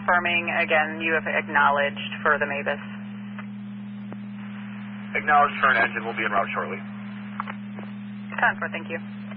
confirming, again, you have acknowledged for the Mavis. Acknowledged for an engine. Will be en route shortly. 10-4, thank you.